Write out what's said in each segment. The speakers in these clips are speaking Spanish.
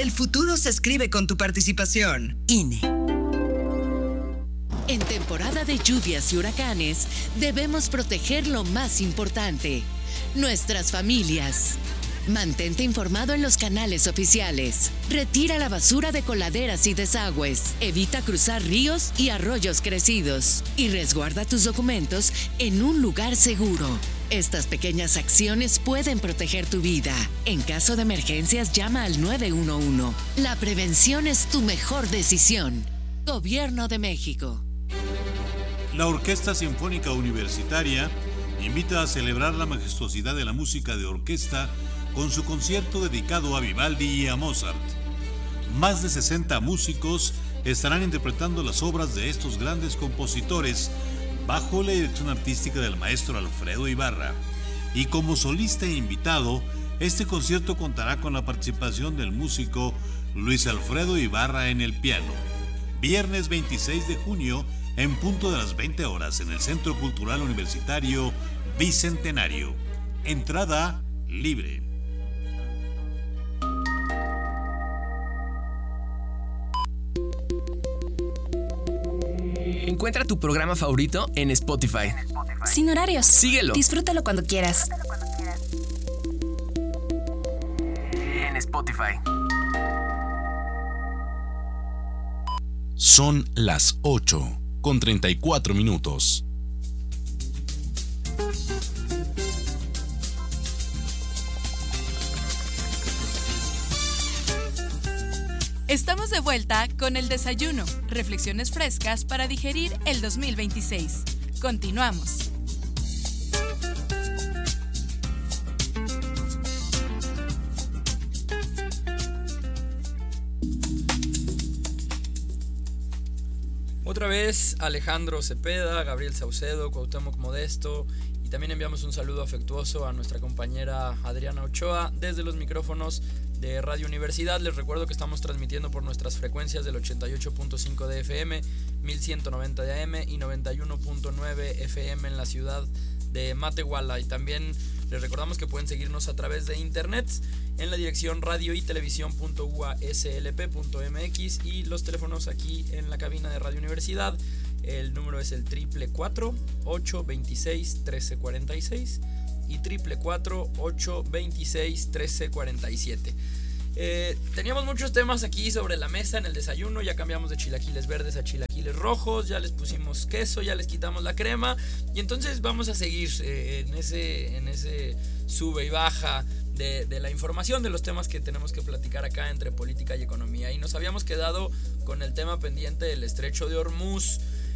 El futuro se escribe con tu participación. INE. En temporada de lluvias y huracanes, debemos proteger lo más importante: nuestras familias. Mantente informado en los canales oficiales. Retira la basura de coladeras y desagües. Evita cruzar ríos y arroyos crecidos. Y resguarda tus documentos en un lugar seguro. Estas pequeñas acciones pueden proteger tu vida. En caso de emergencias, llama al 911. La prevención es tu mejor decisión. Gobierno de México. La Orquesta Sinfónica Universitaria invita a celebrar la majestuosidad de la música de orquesta con su concierto dedicado a Vivaldi y a Mozart. Más de 60 músicos estarán interpretando las obras de estos grandes compositores bajo la dirección artística del maestro Alfredo Ibarra. Y como solista e invitado, este concierto contará con la participación del músico Luis Alfredo Ibarra en el piano. Viernes 26 de junio, en punto de las 20 horas, en el Centro Cultural Universitario Bicentenario. Entrada libre. Encuentra tu programa favorito en Spotify. Sin horarios. Síguelo. Disfrútalo cuando quieras. En Spotify. Son las 8:34. Estamos de vuelta con el desayuno, reflexiones frescas para digerir el 2026. Continuamos. Otra vez Alejandro Cepeda, Gabriel Saucedo, Cuauhtémoc Modesto, y también enviamos un saludo afectuoso a nuestra compañera Adriana Ochoa desde los micrófonos de Radio Universidad. Les recuerdo que estamos transmitiendo por nuestras frecuencias del 88.5 de FM, 1190 de AM y 91.9 FM en la ciudad de Matehuala. Y también les recordamos que pueden seguirnos a través de internet en la dirección radioytelevisión.uaslp.mx y los teléfonos aquí en la cabina de Radio Universidad. El número es el 444-826-1346 y 444-826-1347. Teníamos muchos temas aquí sobre la mesa en el desayuno. Ya cambiamos de chilaquiles verdes a chilaquiles rojos, ya les pusimos queso, ya les quitamos la crema, y entonces vamos a seguir en ese sube y baja de la información, de los temas que tenemos que platicar acá entre política y economía. Y nos habíamos quedado con el tema pendiente del estrecho de Hormuz.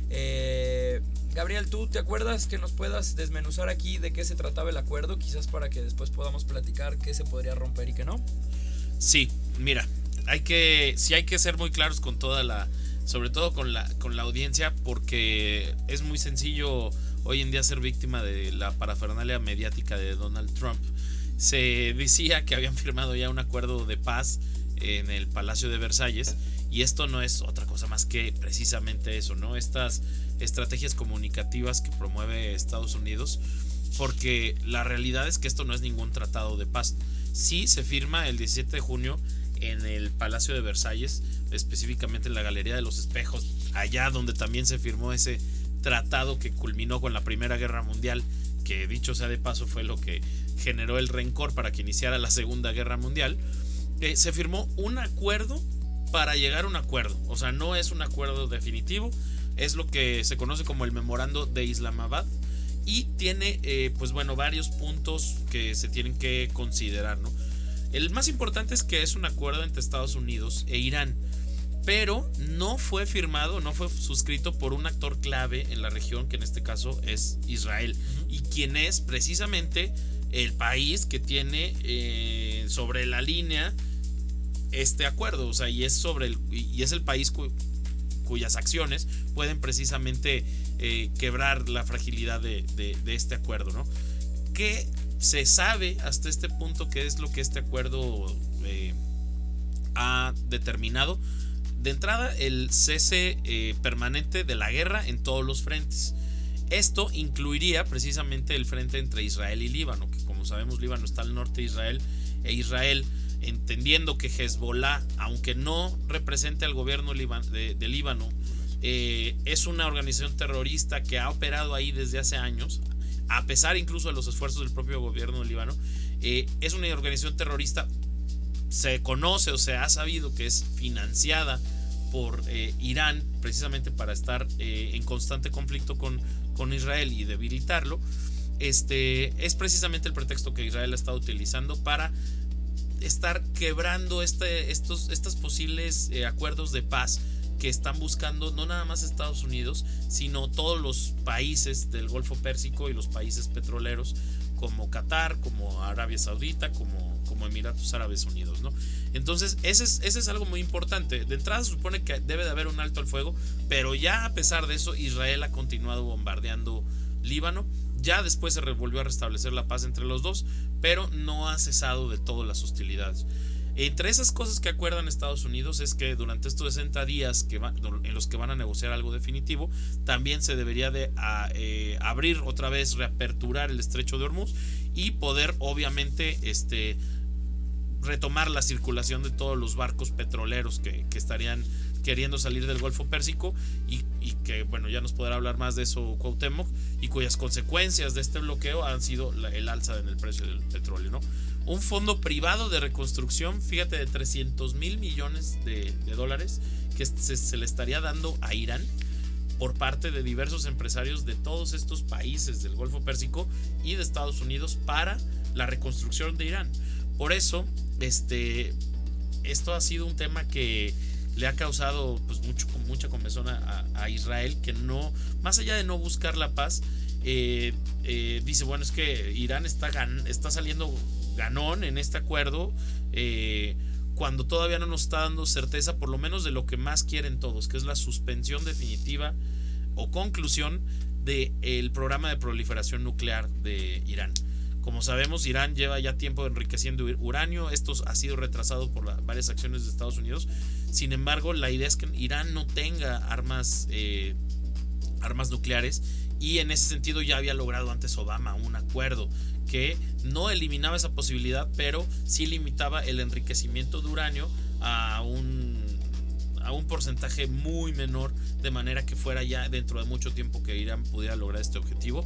Gabriel, ¿tú te acuerdas que nos puedas desmenuzar aquí de qué se trataba el acuerdo? Quizás para que después podamos platicar qué se podría romper y qué no. Sí, mira, hay que ser muy claros con sobre todo con la audiencia, porque es muy sencillo hoy en día ser víctima de la parafernalia mediática de Donald Trump. Se decía que habían firmado ya un acuerdo de paz en el Palacio de Versalles, y esto no es otra cosa más que precisamente eso, ¿no? Estas estrategias comunicativas que promueve Estados Unidos, porque la realidad es que esto no es ningún tratado de paz. Sí se firma el 17 de junio en el Palacio de Versalles, específicamente en la Galería de los Espejos, allá donde también se firmó ese tratado que culminó con la Primera Guerra Mundial, que dicho sea de paso fue lo que generó el rencor para que iniciara la Segunda Guerra Mundial. Se firmó un acuerdo para llegar a un acuerdo, o sea, no es un acuerdo definitivo, es lo que se conoce como el Memorando de Islamabad, y tiene varios puntos que se tienen que considerar, ¿no? El más importante es que es un acuerdo entre Estados Unidos e Irán, pero no fue firmado, no fue suscrito por un actor clave en la región, que en este caso es Israel, y quien es precisamente el país que tiene sobre la línea este acuerdo, o sea, y es el país cuyas acciones pueden precisamente quebrar la fragilidad de este acuerdo, ¿no? ¿Qué se sabe hasta este punto qué es lo que este acuerdo ha determinado? De entrada, el cese permanente de la guerra en todos los frentes. Esto incluiría precisamente el frente entre Israel y Líbano, que como sabemos Líbano está al norte de Israel, e Israel entendiendo que Hezbollah, aunque no represente al gobierno de Líbano, es una organización terrorista que ha operado ahí desde hace años, a pesar incluso de los esfuerzos del propio gobierno de Líbano. Es una organización terrorista, se conoce o se ha sabido que es financiada por Irán, precisamente para estar en constante conflicto con Israel y debilitarlo. Es precisamente el pretexto que Israel ha estado utilizando para estar quebrando estas posibles acuerdos de paz que están buscando no nada más Estados Unidos, sino todos los países del Golfo Pérsico y los países petroleros, como Qatar, como Arabia Saudita, como Emiratos Árabes Unidos, ¿no? Entonces ese es algo muy importante. De entrada se supone que debe de haber un alto al fuego, pero ya a pesar de eso Israel ha continuado bombardeando Líbano. Ya después se volvió a restablecer la paz entre los dos, pero no ha cesado de todo las hostilidades. Entre esas cosas que acuerdan Estados Unidos es que durante estos 60 días en los que van a negociar algo definitivo, también se debería de abrir otra vez, reaperturar el estrecho de Hormuz y poder obviamente retomar la circulación de todos los barcos petroleros que estarían queriendo salir del Golfo Pérsico y que, bueno, ya nos podrá hablar más de eso Cuauhtémoc, y cuyas consecuencias de este bloqueo han sido el alza en el precio del petróleo, ¿no? Un fondo privado de reconstrucción, fíjate, de 300,000 millones de dólares que se le estaría dando a Irán por parte de diversos empresarios de todos estos países del Golfo Pérsico y de Estados Unidos para la reconstrucción de Irán. Por eso, esto ha sido un tema que le ha causado pues mucha comezón a Israel, que no, más allá de no buscar la paz, dice, bueno, es que Irán está saliendo ganón en este acuerdo, cuando todavía no nos está dando certeza, por lo menos de lo que más quieren todos, que es la suspensión definitiva o conclusión del programa de proliferación nuclear de Irán. Como sabemos, Irán lleva ya tiempo enriqueciendo uranio. Esto ha sido retrasado por varias acciones de Estados Unidos. Sin embargo, la idea es que Irán no tenga armas nucleares, y en ese sentido ya había logrado antes Obama un acuerdo que no eliminaba esa posibilidad, pero sí limitaba el enriquecimiento de uranio a un porcentaje muy menor, de manera que fuera ya dentro de mucho tiempo que Irán pudiera lograr este objetivo.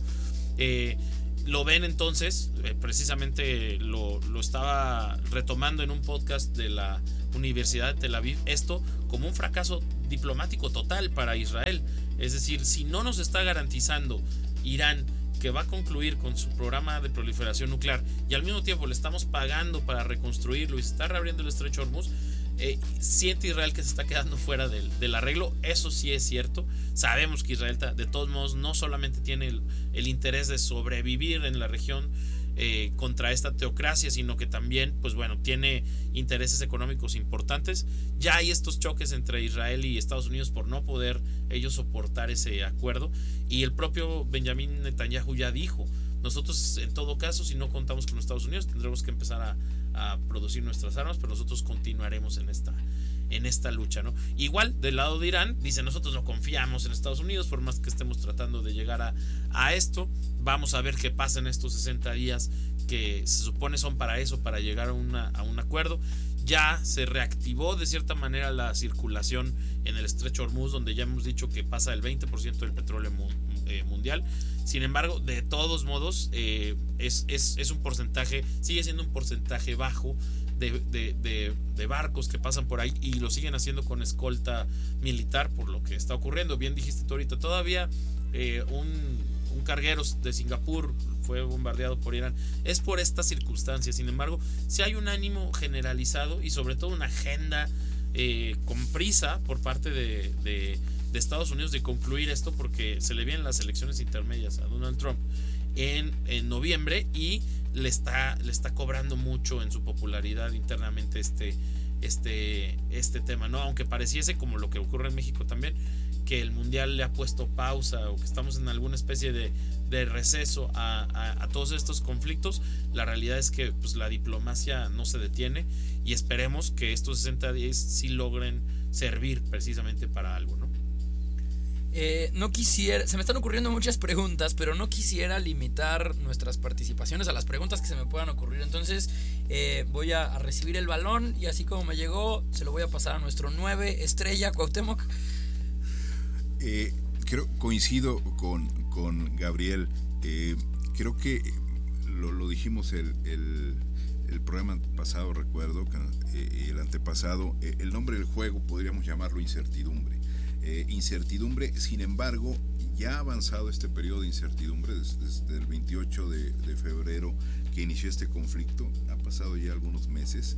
Lo ven entonces, precisamente lo estaba retomando en un podcast de la Universidad de Tel Aviv, esto como un fracaso diplomático total para Israel. Es decir, si no nos está garantizando Irán que va a concluir con su programa de proliferación nuclear y al mismo tiempo le estamos pagando para reconstruirlo y se está reabriendo el estrecho de Hormuz, siente Israel que se está quedando fuera del arreglo. Eso sí es cierto. Sabemos que Israel de todos modos no solamente tiene el interés de sobrevivir en la región contra esta teocracia, sino que también, pues bueno, tiene intereses económicos importantes. Ya hay estos choques entre Israel y Estados Unidos por no poder ellos soportar ese acuerdo, y el propio Benjamín Netanyahu ya dijo: nosotros, en todo caso, si no contamos con Estados Unidos, tendremos que empezar a producir nuestras armas, pero nosotros continuaremos en esta lucha, ¿no? Igual, del lado de Irán, dice: nosotros no confiamos en Estados Unidos, por más que estemos tratando de llegar a esto. Vamos a ver qué pasa en estos 60 días que se supone son para eso, para llegar a un acuerdo. Ya se reactivó de cierta manera la circulación en el estrecho Hormuz, donde ya hemos dicho que pasa el 20% del petróleo mundial. Sin embargo, de todos modos, es un porcentaje, sigue siendo un porcentaje bajo de barcos que pasan por ahí, y lo siguen haciendo con escolta militar por lo que está ocurriendo. Bien dijiste tú ahorita, todavía un carguero de Singapur fue bombardeado por Irán. Es por estas circunstancias. Sin embargo, si hay un ánimo generalizado y sobre todo una agenda con prisa por parte de Estados Unidos de concluir esto, porque se le vienen las elecciones intermedias a Donald Trump en noviembre, y le está cobrando mucho en su popularidad internamente este tema, ¿no? Aunque pareciese, como lo que ocurre en México también, que el mundial le ha puesto pausa o que estamos en alguna especie de receso a todos estos conflictos, la realidad es que pues la diplomacia no se detiene, y esperemos que estos 60 días sí logren servir precisamente para algo, ¿no? No quisiera, se me están ocurriendo muchas preguntas, pero no quisiera limitar nuestras participaciones a las preguntas que se me puedan ocurrir. Entonces voy a recibir el balón y así como me llegó, se lo voy a pasar a nuestro 9 estrella, Cuauhtémoc. Coincido con Gabriel. Creo que lo dijimos el programa pasado, recuerdo, el antepasado. El nombre del juego podríamos llamarlo incertidumbre. Incertidumbre, sin embargo, ya ha avanzado este periodo de incertidumbre desde el 28 de febrero que inició este conflicto. Ha pasado ya algunos meses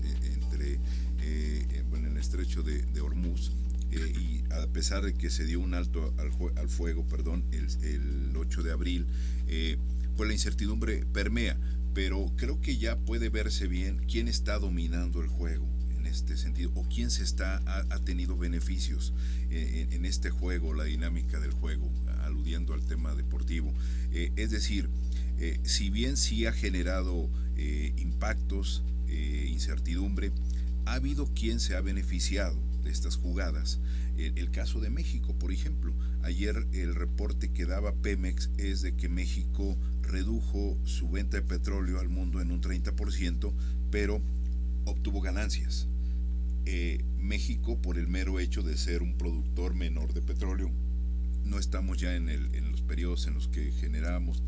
en el estrecho de Hormuz, y a pesar de que se dio un alto al fuego, el 8 de abril, pues la incertidumbre permea, pero creo que ya puede verse bien quién está dominando el juego en este sentido, o quién ha tenido beneficios en este juego, la dinámica del juego, aludiendo al tema deportivo. Es decir, si bien sí ha generado impactos, incertidumbre, ha habido quien se ha beneficiado de estas jugadas. El caso de México, por ejemplo, ayer el reporte que daba Pemex es de que México redujo su venta de petróleo al mundo en un 30%, pero obtuvo ganancias. México, por el mero hecho de ser un productor menor de petróleo, no estamos ya en los periodos en los que generábamos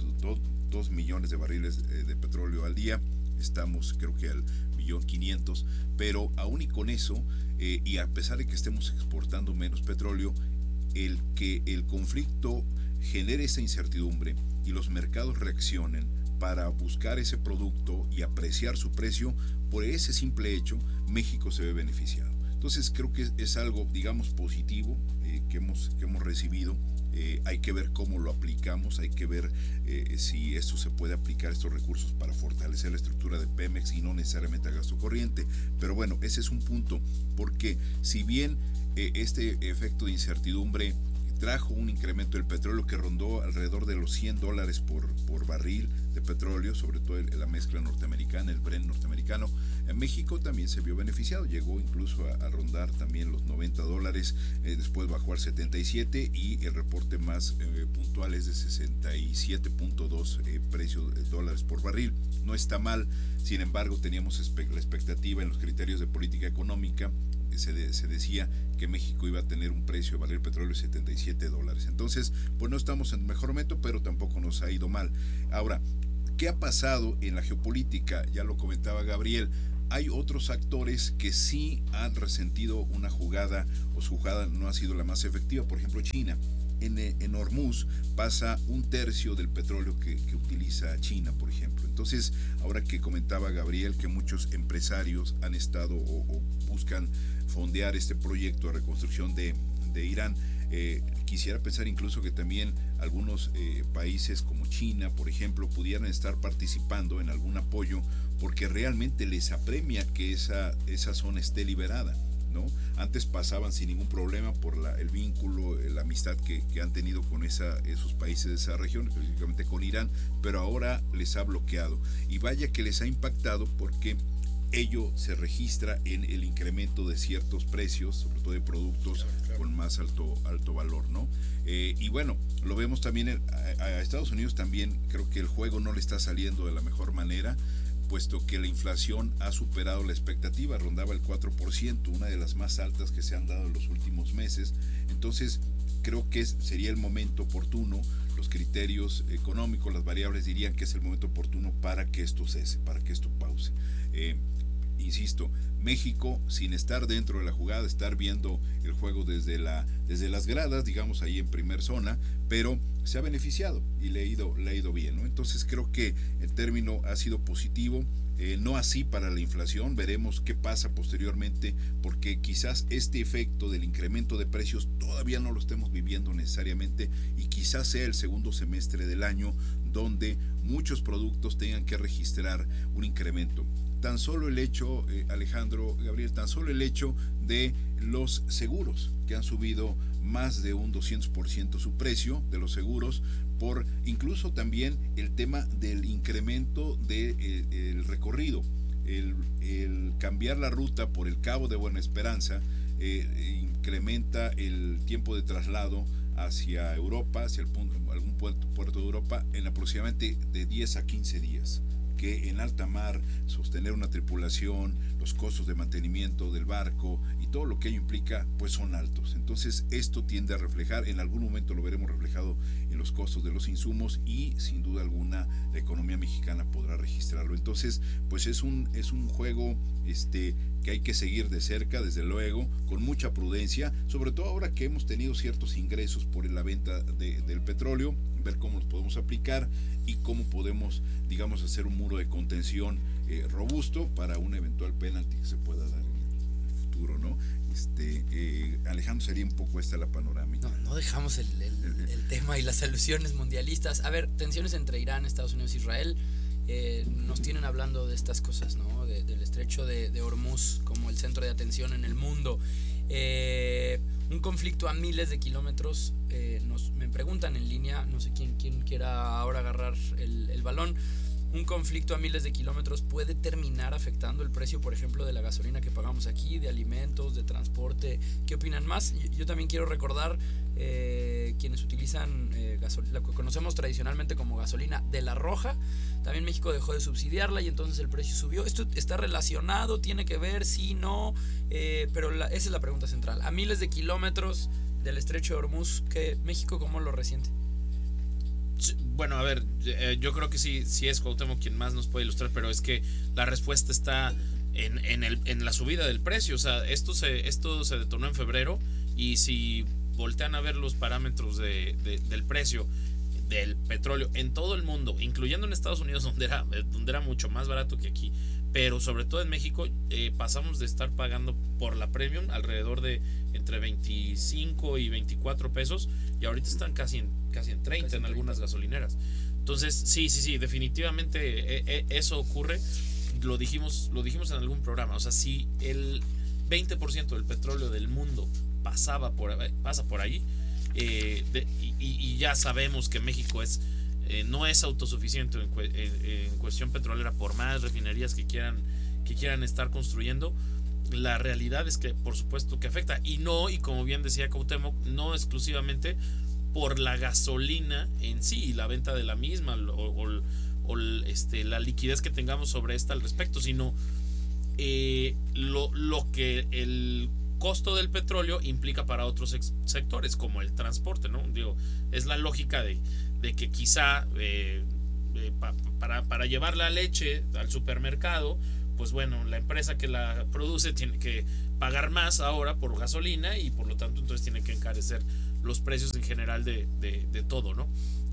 2 millones de barriles de petróleo al día. Estamos, creo que al 1.500.000, pero aún y con eso, y a pesar de que estemos exportando menos petróleo, el que el conflicto genere esa incertidumbre y los mercados reaccionen para buscar ese producto y apreciar su precio, por ese simple hecho, México se ve beneficiado. Entonces creo que es algo, digamos, positivo que hemos recibido. Hay que ver cómo lo aplicamos, hay que ver si esto se puede aplicar, estos recursos, para fortalecer la estructura de Pemex y no necesariamente a gasto corriente. Pero bueno, ese es un punto, porque si bien este efecto de incertidumbre trajo un incremento del petróleo que rondó alrededor de los $100 por barril de petróleo, sobre todo la mezcla norteamericana, el Brent norteamericano. En México también se vio beneficiado, llegó incluso a rondar también los $90, después bajó al 77 y el reporte más puntual es de 67.2 precios de dólares por barril. No está mal, sin embargo teníamos la expectativa en los criterios de política económica. Se decía que México iba a tener un precio de barril de petróleo de $77. Entonces, pues no estamos en el mejor momento, pero tampoco nos ha ido mal. Ahora, ¿qué ha pasado en la geopolítica? Ya lo comentaba Gabriel. Hay otros actores que sí han resentido una jugada, o su jugada no ha sido la más efectiva. Por ejemplo, China. En Hormuz pasa 1/3 del petróleo que utiliza China, por ejemplo. Entonces, ahora que comentaba Gabriel que muchos empresarios han estado o buscan fondear este proyecto de reconstrucción de Irán, quisiera pensar incluso que también algunos países como China, por ejemplo, pudieran estar participando en algún apoyo, porque realmente les apremia que esa zona esté liberada, ¿no? Antes pasaban sin ningún problema por el vínculo, la amistad que han tenido con esos países de esa región, específicamente con Irán, pero ahora les ha bloqueado. Y vaya que les ha impactado, porque ello se registra en el incremento de ciertos precios, sobre todo de productos con más alto valor, ¿no? Y bueno, lo vemos también a Estados Unidos. También creo que el juego no le está saliendo de la mejor manera, puesto que la inflación ha superado la expectativa, rondaba el 4%, una de las más altas que se han dado en los últimos meses. Entonces creo que sería el momento oportuno, los criterios económicos, las variables dirían que es el momento oportuno para que esto cese, para que esto pause. Insisto, México, sin estar dentro de la jugada, estar viendo el juego desde las gradas, digamos ahí en primer zona, pero se ha beneficiado y le ha ido bien, ¿no? Entonces creo que el término ha sido positivo, no así para la inflación. Veremos qué pasa posteriormente, porque quizás este efecto del incremento de precios todavía no lo estemos viviendo necesariamente, y quizás sea el segundo semestre del año donde muchos productos tengan que registrar un incremento. Tan solo el hecho, Alejandro, Gabriel, tan solo el hecho de los seguros, que han subido más de un 200% su precio de los seguros, por incluso también el tema del incremento del recorrido, el cambiar la ruta por el Cabo de Buena Esperanza, incrementa el tiempo de traslado hacia Europa, hacia algún puerto de Europa, en aproximadamente de 10 a 15 días. Que en alta mar sostener una tripulación, los costos de mantenimiento del barco y todo lo que ello implica, pues son altos. Entonces esto tiende a reflejar, en algún momento lo veremos reflejado en los costos de los insumos, y sin duda alguna la economía mexicana podrá registrarlo. Entonces pues es un juego que hay que seguir de cerca, desde luego, con mucha prudencia, sobre todo ahora que hemos tenido ciertos ingresos por la venta del petróleo, ver cómo los podemos aplicar y cómo podemos, digamos, hacer un muro de contención robusto para un eventual penalti que se pueda dar en el futuro, ¿no? Alejandro, sería un poco esta la panorámica. No dejamos el tema y las alusiones mundialistas. A ver, tensiones entre Irán, Estados Unidos e Israel nos tienen hablando de estas cosas, ¿no? Del estrecho de Hormuz como el centro de atención en el mundo. Un conflicto a miles de kilómetros. Me preguntan en línea, no sé quién quiera ahora agarrar el balón. Un conflicto a miles de kilómetros puede terminar afectando el precio, por ejemplo, de la gasolina que pagamos aquí, de alimentos, de transporte. ¿Qué opinan más? Yo también quiero recordar quienes utilizan la que conocemos tradicionalmente como gasolina de la roja. También México dejó de subsidiarla y entonces el precio subió. ¿Esto está relacionado? ¿Tiene que ver? Sí, no. Pero esa es la pregunta central. A miles de kilómetros del estrecho de Hormuz, ¿México cómo lo resiente? Bueno, a ver, yo creo que sí es Cuauhtémoc quien más nos puede ilustrar, pero es que la respuesta está en la subida del precio. O sea, esto se detonó en febrero, y si voltean a ver los parámetros del precio del petróleo en todo el mundo, incluyendo en Estados Unidos, donde era mucho más barato que aquí, pero sobre todo en México, pasamos de estar pagando por la premium alrededor de entre 25 y 24 pesos, y ahorita están casi en 30 en algunas gasolineras. Entonces sí, definitivamente eso ocurre. Lo dijimos en algún programa. O sea, si el 20% del petróleo del mundo pasa por allí, y ya sabemos que México no es autosuficiente en cuestión petrolera, por más refinerías que quieran estar construyendo. La realidad es que por supuesto que afecta, y como bien decía Cuauhtémoc, no exclusivamente por la gasolina en sí y la venta de la misma, o la liquidez que tengamos sobre esta al respecto, sino lo que el costo del petróleo implica para otros sectores, como el transporte, ¿no? Digo, es la lógica de que quizá para llevar la leche al supermercado, pues bueno, la empresa que la produce tiene que pagar más ahora por gasolina, y por lo tanto entonces tiene que encarecer los precios en general de todo, ¿no?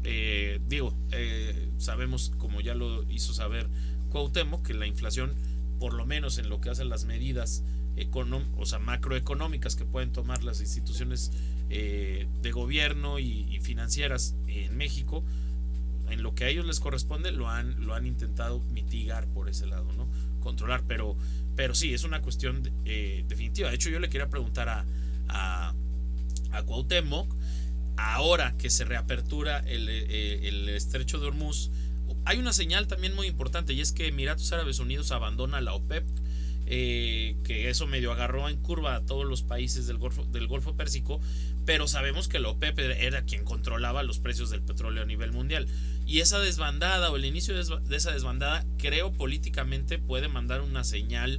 Sabemos, como ya lo hizo saber Cuauhtémoc, que la inflación, por lo menos en lo que hacen las medidas macroeconómicas que pueden tomar las instituciones de gobierno y financieras en México, en lo que a ellos les corresponde, lo han intentado mitigar por ese lado, ¿no? Controlar, pero sí, es una cuestión definitiva. De hecho, yo le quería preguntar a Cuauhtémoc, ahora que se reapertura el estrecho de Hormuz, hay una señal también muy importante, y es que Emiratos Árabes Unidos abandona la OPEP, que eso medio agarró en curva a todos los países del Golfo Pérsico, pero sabemos que la OPEP era quien controlaba los precios del petróleo a nivel mundial, y esa desbandada, o el inicio de esa desbandada, creo políticamente puede mandar una señal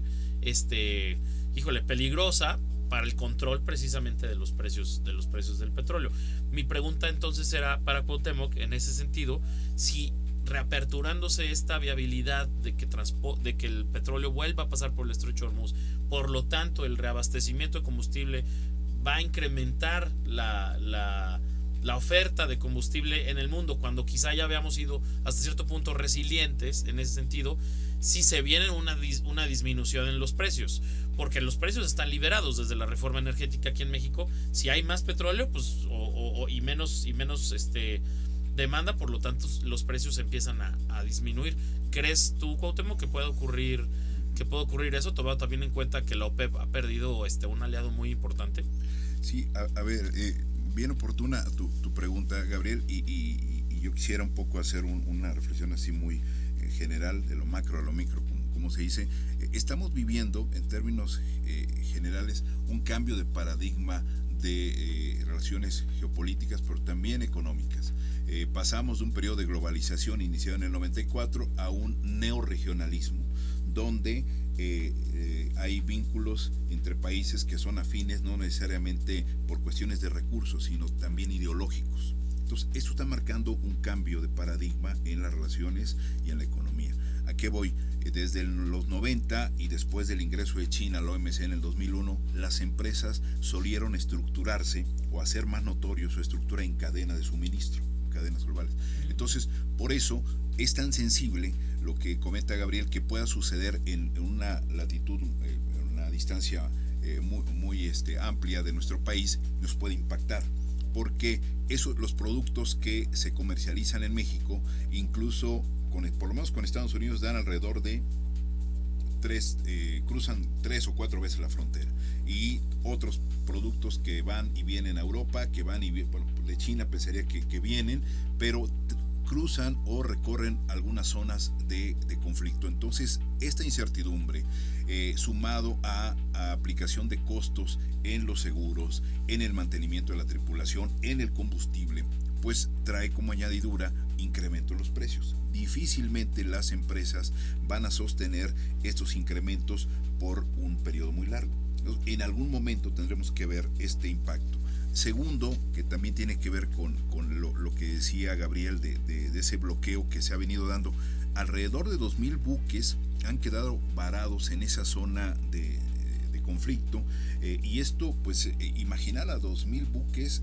peligrosa para el control precisamente de los precios del petróleo. Mi pregunta entonces era para Cuauhtémoc, en ese sentido, si reaperturándose esta viabilidad de que el petróleo vuelva a pasar por el estrecho de Hormuz, por lo tanto el reabastecimiento de combustible va a incrementar la oferta de combustible en el mundo, cuando quizá ya habíamos sido hasta cierto punto resilientes en ese sentido, si se viene una disminución en los precios, porque los precios están liberados desde la reforma energética aquí en México. Si hay más petróleo, pues y menos demanda, por lo tanto los precios empiezan a disminuir. ¿Crees tú, Cuauhtémoc, que puede ocurrir eso, tomando también en cuenta que la OPEP ha perdido un aliado muy importante? Sí, a ver, bien oportuna tu pregunta, Gabriel, y yo quisiera un poco hacer una reflexión así muy general, de lo macro a lo micro, como se dice. Estamos viviendo en términos generales un cambio de paradigma de relaciones geopolíticas, pero también económicas. Pasamos de un periodo de globalización iniciado en el 94 a un neorregionalismo, donde hay vínculos entre países que son afines no necesariamente por cuestiones de recursos, sino también ideológicos. Entonces, esto está marcando un cambio de paradigma en las relaciones y en la economía. ¿A qué voy? Desde los 90 y después del ingreso de China al OMC en el 2001, las empresas solieron estructurarse o hacer más notorio su estructura en cadena de suministro, cadenas globales. Entonces, por eso es tan sensible lo que comenta Gabriel, que pueda suceder en una latitud, en una distancia muy amplia de nuestro país, nos puede impactar. Porque los productos que se comercializan en México, incluso por lo menos con Estados Unidos, dan alrededor de cruzan 3 o 4 veces la frontera. Y otros productos que van y vienen a Europa, que van y vienen, bueno, de China pensaría que vienen, pero cruzan o recorren algunas zonas de conflicto. Entonces, esta incertidumbre, sumado a aplicación de costos en los seguros, en el mantenimiento de la tripulación, en el combustible, pues trae como añadidura incremento en los precios. Difícilmente las empresas van a sostener estos incrementos por un periodo muy largo. En algún momento tendremos que ver este impacto. Segundo, que también tiene que ver con lo que decía Gabriel de ese bloqueo que se ha venido dando. Alrededor de 2,000 buques han quedado varados en esa zona de conflicto, y esto, pues, imaginar a 2,000 buques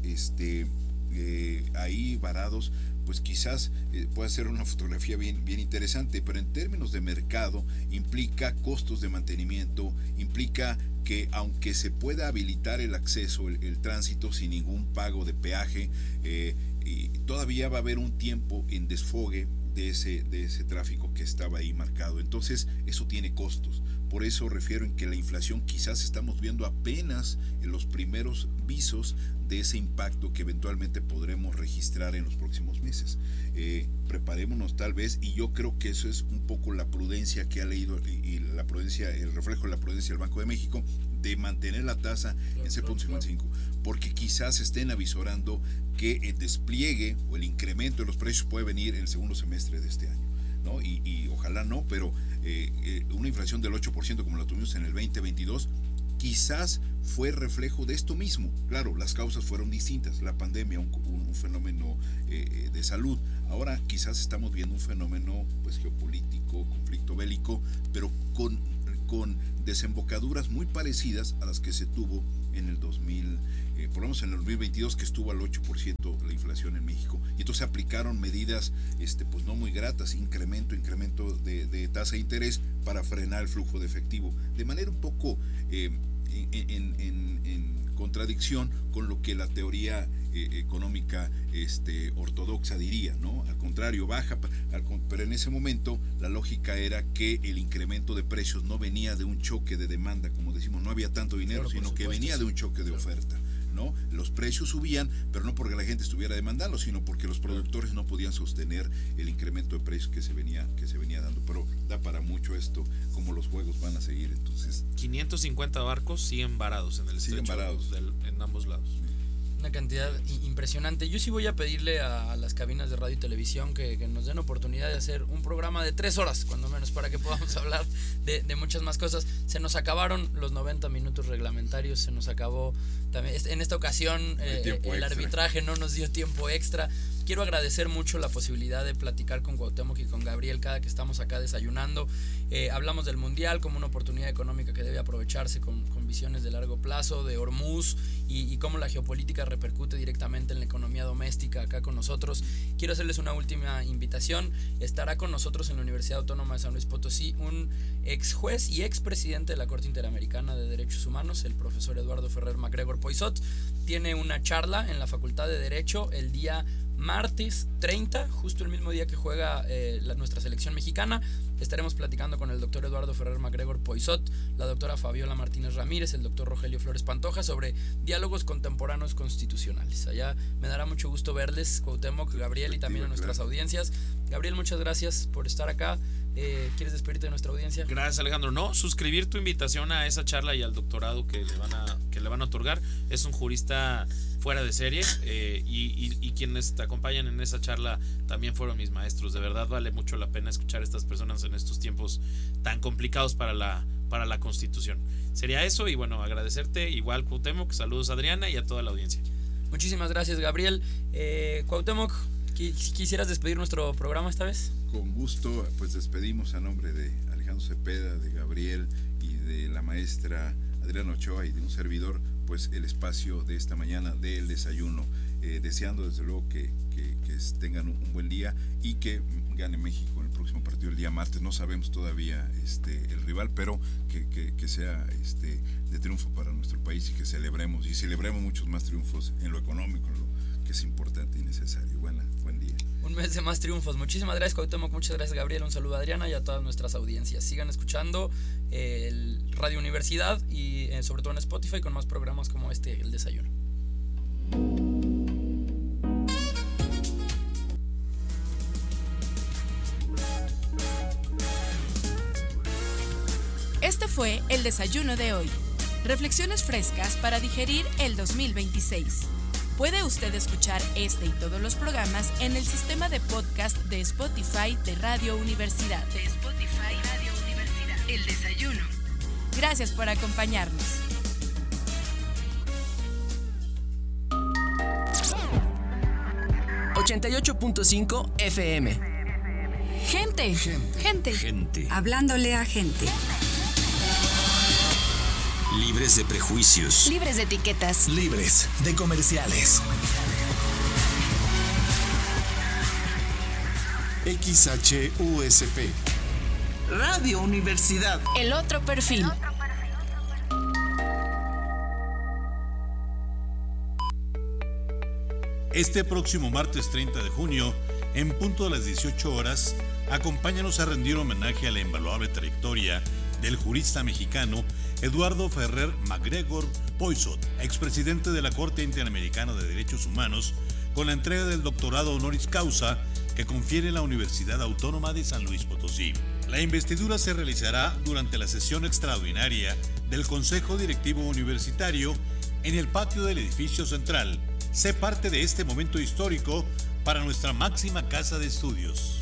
ahí varados, pues quizás pueda ser una fotografía bien interesante, pero en términos de mercado implica costos de mantenimiento, implica que aunque se pueda habilitar el acceso, el tránsito sin ningún pago de peaje, y todavía va a haber un tiempo en desfogue de ese tráfico que estaba ahí marcado. Entonces eso tiene costos. Por eso refiero en que la inflación quizás estamos viendo apenas en los primeros visos de ese impacto que eventualmente podremos registrar en los próximos meses. Preparémonos tal vez, y yo creo que eso es un poco la prudencia que ha leído, y la prudencia, el reflejo de la prudencia del Banco de México, de mantener la tasa en 0.55, porque quizás estén avisorando que el despliegue o el incremento de los precios puede venir en el segundo semestre de este año, ¿no? Y ojalá no, pero una inflación del 8% como la tuvimos en el 2022 quizás fue reflejo de esto mismo. Claro, las causas fueron distintas, la pandemia, un fenómeno de salud. Ahora quizás estamos viendo un fenómeno, pues, geopolítico, conflicto bélico, pero con desembocaduras muy parecidas a las que se tuvo en el 2000, por lo menos en el 2022, que estuvo al 8% la inflación en México. Y entonces aplicaron medidas pues no muy gratas, incremento de tasa de interés para frenar el flujo de efectivo, de manera un poco en contradicción con lo que la teoría económica ortodoxa diría, ¿no? Al contrario, baja, pero en ese momento la lógica era que el incremento de precios no venía de un choque de demanda, como decimos, no había tanto dinero, claro, sino que venía de un choque de oferta, ¿no? Los precios subían, pero no porque la gente estuviera demandando, sino porque los productores no podían sostener el incremento de precios que se venía dando. Pero da para mucho esto, como los juegos van a seguir. Entonces, 550 barcos siguen varados en el estrecho, en ambos lados. Una cantidad impresionante. Yo sí voy a pedirle a las cabinas de radio y televisión que nos den oportunidad de hacer un programa de 3 horas, cuando menos, para que podamos hablar de muchas más cosas. Se nos acabaron los 90 minutos reglamentarios, se nos acabó también. En esta ocasión el arbitraje no nos dio tiempo extra. Quiero agradecer mucho la posibilidad de platicar con Cuauhtémoc y con Gabriel cada que estamos acá desayunando. Hablamos del Mundial como una oportunidad económica que debe aprovecharse con visiones de largo plazo, de Hormuz y cómo la geopolítica repercute directamente en la economía doméstica acá con nosotros. Quiero hacerles una última invitación. Estará con nosotros en la Universidad Autónoma de San Luis Potosí un ex juez y ex presidente de la Corte Interamericana de Derechos Humanos, el profesor Eduardo Ferrer MacGregor Poisot. Tiene una charla en la Facultad de Derecho el día martes 30, justo el mismo día que juega nuestra selección mexicana. Estaremos platicando con el doctor Eduardo Ferrer MacGregor Poisot, la doctora Fabiola Martínez Ramírez, el doctor Rogelio Flores Pantoja, sobre diálogos contemporáneos constitucionales. Allá me dará mucho gusto verles, Cuauhtémoc, Gabriel, y también a nuestras audiencias. Gabriel, muchas gracias por estar acá. ¿Quieres despedirte de nuestra audiencia? Gracias, Alejandro. No, suscribir tu invitación a esa charla y al doctorado que le van a otorgar. Es un jurista fuera de serie, y quienes te acompañan en esa charla también fueron mis maestros. De verdad vale mucho la pena escuchar a estas personas en estos tiempos tan complicados para la Constitución. Sería eso, y bueno, agradecerte igual, Cuauhtémoc, saludos a Adriana y a toda la audiencia. Muchísimas gracias, Gabriel. Cuauhtémoc, ¿quisieras despedir nuestro programa esta vez? Con gusto, pues despedimos a nombre de Alejandro Cepeda, de Gabriel y de la maestra Adriana Ochoa y de un servidor, pues el espacio de esta mañana del desayuno, deseando desde luego que tengan un buen día y que gane México en el próximo partido el día martes. No sabemos todavía el rival, pero que sea de triunfo para nuestro país y que celebremos muchos más triunfos en lo económico, en lo que es importante y necesario. Buen día. Un mes de más triunfos. Muchísimas gracias, Cuauhtémoc, muchas gracias, Gabriel, un saludo a Adriana y a todas nuestras audiencias. Sigan escuchando el Radio Universidad y sobre todo en Spotify con más programas como El Desayuno. Este fue El Desayuno de hoy. Reflexiones frescas para digerir el 2026. Puede usted escuchar este y todos los programas en el sistema de podcast de Spotify de Radio Universidad. El Desayuno. Gracias por acompañarnos. ...88.5 FM. Gente. Hablándole a gente. Libres de prejuicios. Libres de etiquetas. Libres de comerciales. XHUSP. Radio Universidad. El otro perfil. Este próximo martes 30 de junio, en punto de las 18 horas, acompáñanos a rendir homenaje a la invaluable trayectoria del jurista mexicano Eduardo Ferrer MacGregor Poisot, expresidente de la Corte Interamericana de Derechos Humanos, con la entrega del doctorado honoris causa que confiere la Universidad Autónoma de San Luis Potosí. La investidura se realizará durante la sesión extraordinaria del Consejo Directivo Universitario en el patio del edificio central. Sé parte de este momento histórico para nuestra máxima casa de estudios.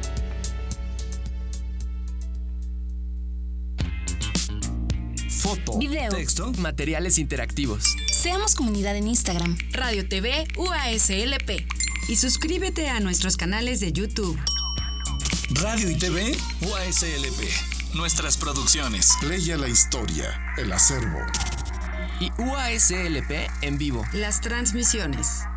Foto, video, texto, materiales interactivos. Seamos comunidad en Instagram. Radio TV UASLP. Y suscríbete a nuestros canales de YouTube. Radio y TV UASLP. Nuestras producciones. Leia la historia, el acervo. Y UASLP en vivo. Las transmisiones.